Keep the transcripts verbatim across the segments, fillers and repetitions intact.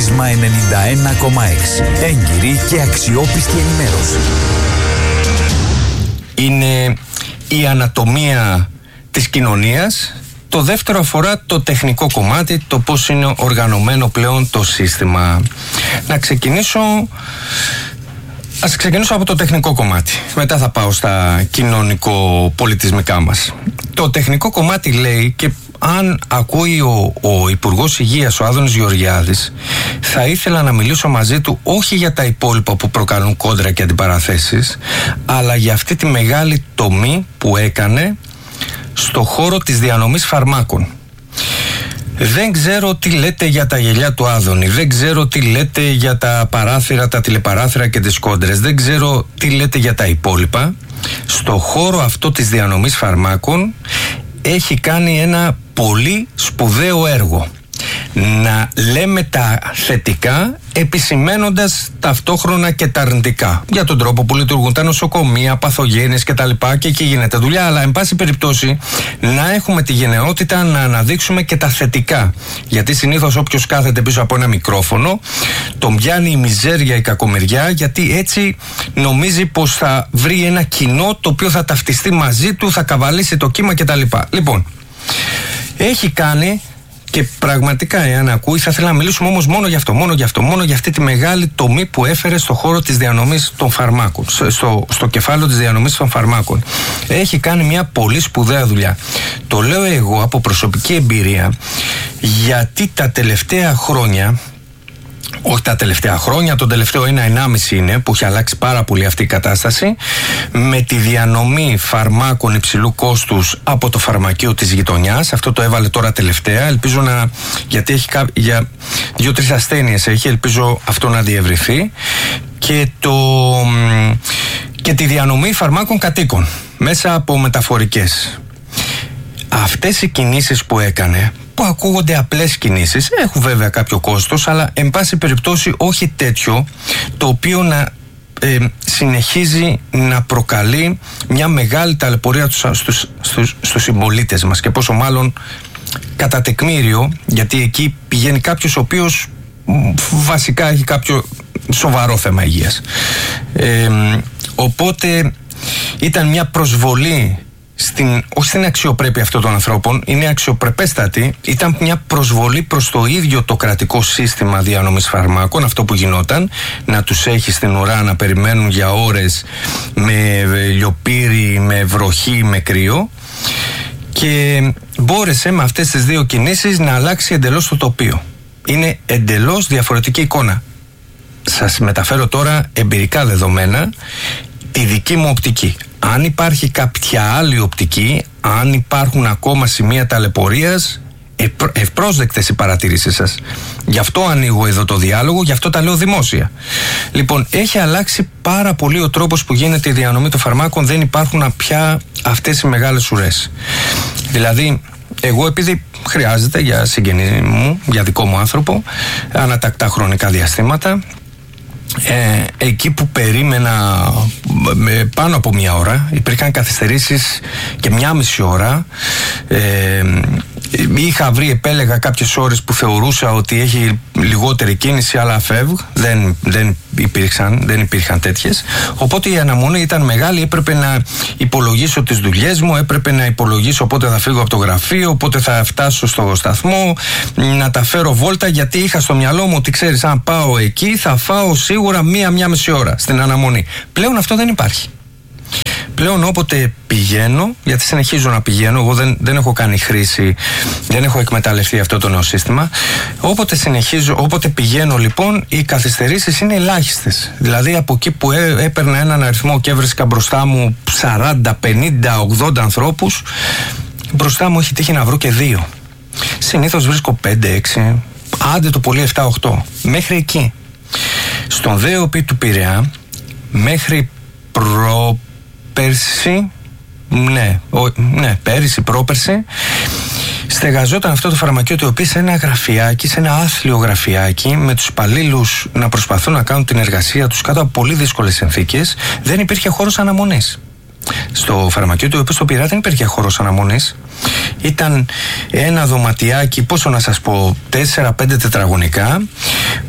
Πλάσμα ενενήντα ένα κόμμα έξι. Έγκυρη και αξιόπιστη ενημέρωση. Είναι η ανατομία της κοινωνίας. Το δεύτερο αφορά το τεχνικό κομμάτι, το πώς είναι οργανωμένο πλέον το σύστημα. Να ξεκινήσω... Ας ξεκινήσω από το τεχνικό κομμάτι. Μετά θα πάω στα κοινωνικο-πολιτισμικά μας. Το τεχνικό κομμάτι λέει, και αν ακούει ο, ο Υπουργός Υγείας, ο Άδωνης Γεωργιάδης, θα ήθελα να μιλήσω μαζί του όχι για τα υπόλοιπα που προκαλούν κόντρα και αντιπαραθέσεις, αλλά για αυτή τη μεγάλη τομή που έκανε στο χώρο της διανομής φαρμάκων. Δεν ξέρω τι λέτε για τα γελιά του Άδωνη, δεν ξέρω τι λέτε για τα παράθυρα, τα τηλεπαράθυρα και τις κόντρες, δεν ξέρω τι λέτε για τα υπόλοιπα. Στο χώρο αυτό της διανομής φαρμάκων έχει κάνει ένα πολύ σπουδαίο έργο. Να λέμε τα θετικά, επισημαίνοντας ταυτόχρονα και τα αρνητικά για τον τρόπο που λειτουργούν τα νοσοκομεία, παθογένειες κτλ. Και εκεί γίνεται δουλειά, αλλά εν πάση περιπτώσει να έχουμε τη γενναιότητα να αναδείξουμε και τα θετικά. Γιατί συνήθως όποιος κάθεται πίσω από ένα μικρόφωνο τον πιάνει η μιζέρια, η κακομοιριά, γιατί έτσι νομίζει πως θα βρει ένα κοινό το οποίο θα ταυτιστεί μαζί του, θα καβαλήσει το κύμα κτλ. Λοιπόν, έχει κάνει. Και πραγματικά, εάν ακούει, θα ήθελα να μιλήσουμε όμως μόνο για αυτό, μόνο για αυτό, μόνο για αυτή τη μεγάλη τομή που έφερε στο χώρο της διανομής των φαρμάκων, στο, στο κεφάλαιο της διανομής των φαρμάκων. Έχει κάνει μια πολύ σπουδαία δουλειά. Το λέω εγώ από προσωπική εμπειρία, γιατί τα τελευταία χρόνια, όχι τα τελευταία χρόνια, τον τελευταίο ένα ενάμιση είναι που έχει αλλάξει πάρα πολύ αυτή η κατάσταση, με τη διανομή φαρμάκων υψηλού κόστους από το φαρμακείο της γειτονιάς. Αυτό το έβαλε τώρα τελευταία, ελπίζω να, γιατί έχει κά, για δύο-τρεις ασθένειες έχει, ελπίζω αυτό να διευρυθεί, και, το, και τη διανομή φαρμάκων κατοίκων μέσα από μεταφορικές. Αυτές οι κινήσεις που έκανε, που ακούγονται απλές κινήσεις, έχουν βέβαια κάποιο κόστος, αλλά εν πάση περιπτώσει όχι τέτοιο το οποίο να ε, συνεχίζει να προκαλεί μια μεγάλη ταλαιπωρία στους, στους, στους, στους συμπολίτες μας, και πόσο μάλλον κατά τεκμήριο, γιατί εκεί πηγαίνει κάποιος ο οποίος βασικά έχει κάποιο σοβαρό θέμα υγείας. Ε, οπότε ήταν μια προσβολή στην, όχι στην αξιοπρέπεια αυτών των ανθρώπων, είναι αξιοπρεπέστατη, ήταν μια προσβολή προς το ίδιο το κρατικό σύστημα διανομής φαρμάκων, αυτό που γινόταν, να τους έχει στην ουρά να περιμένουν για ώρες με λιοπύρι, με βροχή, με κρύο, και μπόρεσε με αυτές τις δύο κινήσεις να αλλάξει εντελώς το τοπίο. Είναι εντελώς διαφορετική εικόνα. Σας μεταφέρω τώρα εμπειρικά δεδομένα, τη δική μου οπτική. Αν υπάρχει κάποια άλλη οπτική, αν υπάρχουν ακόμα σημεία ταλαιπωρίας, ευπρόσδεκτες οι παρατηρήσεις σας. Γι' αυτό ανοίγω εδώ το διάλογο, γι' αυτό τα λέω δημόσια. Λοιπόν, έχει αλλάξει πάρα πολύ ο τρόπος που γίνεται η διανομή των φαρμάκων, δεν υπάρχουν πια αυτές οι μεγάλες ουρές. Δηλαδή, εγώ επειδή χρειάζεται για συγγενή μου, για δικό μου άνθρωπο, ανατακτά χρονικά διαστήματα, Ε, εκεί που περίμενα με πάνω από μία ώρα, υπήρχαν καθυστερήσεις και μία μισή ώρα. ε, Είχα βρει, επέλεγα κάποιες ώρες που θεωρούσα ότι έχει λιγότερη κίνηση, αλλά φεύγω. Δεν, δεν, υπήρξαν, δεν υπήρχαν τέτοιες. Οπότε η αναμονή ήταν μεγάλη. Έπρεπε να υπολογίσω τις δουλειές μου, έπρεπε να υπολογίσω πότε θα φύγω από το γραφείο, πότε θα φτάσω στο σταθμό, να τα φέρω βόλτα, γιατί είχα στο μυαλό μου ότι ξέρεις, αν πάω εκεί θα φάω σίγουρα μία-μία μισή ώρα στην αναμονή. Πλέον αυτό δεν υπάρχει. Πλέον όποτε πηγαίνω, γιατί συνεχίζω να πηγαίνω, εγώ δεν, δεν έχω κάνει χρήση, δεν έχω εκμεταλλευτεί αυτό το νέο σύστημα, όποτε συνεχίζω, όποτε πηγαίνω λοιπόν, οι καθυστερήσεις είναι ελάχιστες. Δηλαδή από εκεί που έ, έπαιρνα έναν αριθμό και έβρισκα μπροστά μου σαράντα, πενήντα, ογδόντα ανθρώπους, μπροστά μου έχει τύχει να βρω και δύο. Συνήθως βρίσκω πέντε, έξι, άντε το πολύ επτά, οκτώ, μέχρι εκεί. Στον ΔΕΟΠΗ του Πειραιά, μέχρι προ... πέρσι, ναι, ο, ναι, πέρυσι, πρόπερσι, στεγαζόταν αυτό το φαρμακείο, το οποίο σε ένα γραφιάκι, σε ένα άθλιο γραφιάκι, με τους υπαλλήλους να προσπαθούν να κάνουν την εργασία τους κάτω από πολύ δύσκολες συνθήκες. Δεν υπήρχε χώρος αναμονής. Στο φαρμακείο του, οποίο στο Πειραιά δεν υπήρχε χώρος αναμονής. Ήταν ένα δωματιάκι, πόσο να σας πω, τέσσερα πέντε τετραγωνικά,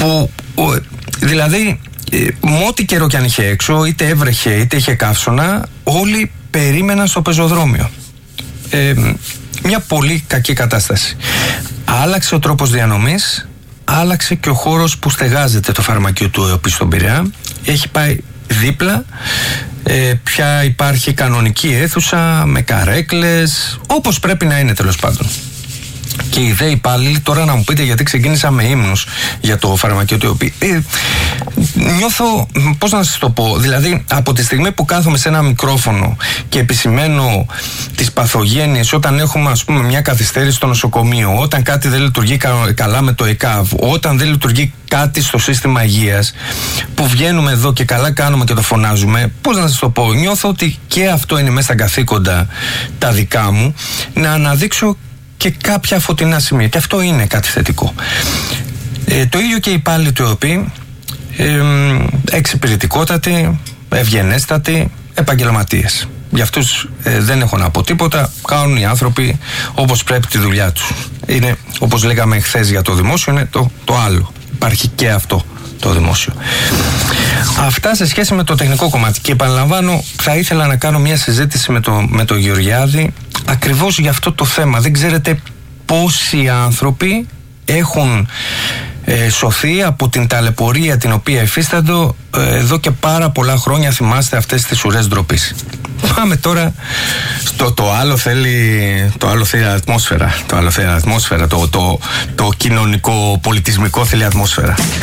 που δηλαδή με ό,τι καιρό κι αν είχε έξω, είτε έβρεχε είτε είχε καύσωνα, όλοι περίμεναν στο πεζοδρόμιο. Ε, μια πολύ κακή κατάσταση. Άλλαξε ο τρόπος διανομής, άλλαξε και ο χώρος που στεγάζεται το φαρμακείο του ΕΟΠΗ στον Πειραιά. Έχει πάει δίπλα, ε, πια υπάρχει κανονική αίθουσα με καρέκλες, όπως πρέπει να είναι τέλος πάντων. Και οι δε υπάλληλοι, τώρα να μου πείτε γιατί ξεκίνησα με ύμνους για το φαρμακείο του ΕΟΠΗ. Ε, νιώθω, πώς να σας το πω, δηλαδή από τη στιγμή που κάθομαι σε ένα μικρόφωνο και επισημαίνω τις παθογένειες όταν έχουμε ας πούμε μια καθυστέρηση στο νοσοκομείο, όταν κάτι δεν λειτουργεί καλά με το ΕΚΑΒ, όταν δεν λειτουργεί κάτι στο σύστημα υγείας, που βγαίνουμε εδώ και καλά κάνουμε και το φωνάζουμε, πώς να σας το πω, νιώθω ότι και αυτό είναι μέσα στα καθήκοντα τα δικά μου, να αναδείξω και κάποια φωτεινά σημεία. Και αυτό είναι κάτι θετικό. Ε, το ίδιο και οι υπάλληλοι του ΕΟΠΗ, ε, εξυπηρετικότατοι, ευγενέστατοι, επαγγελματίες. Για αυτούς ε, δεν έχω να πω τίποτα. Κάνουν οι άνθρωποι όπως πρέπει τη δουλειά τους. Είναι, όπως λέγαμε χθες για το δημόσιο, είναι το, το άλλο. Υπάρχει και αυτό το δημόσιο. Αυτά σε σχέση με το τεχνικό κομμάτι. Και επαναλαμβάνω, θα ήθελα να κάνω μια συζήτηση με το, με το Γεωργιάδη ακριβώς για αυτό το θέμα. Δεν ξέρετε πόσοι άνθρωποι έχουν ε, σωθεί από την ταλαιπωρία την οποία υφίστανται ε, εδώ και πάρα πολλά χρόνια. Θυμάστε αυτές τις ουρές ντροπής. Πάμε τώρα στο το άλλο θέλει, το άλλο θέλει ατμόσφαιρα. Το άλλο θέλει ατμόσφαιρα. Το, το, το κοινωνικό πολιτισμικό θέλει ατμόσφαιρα.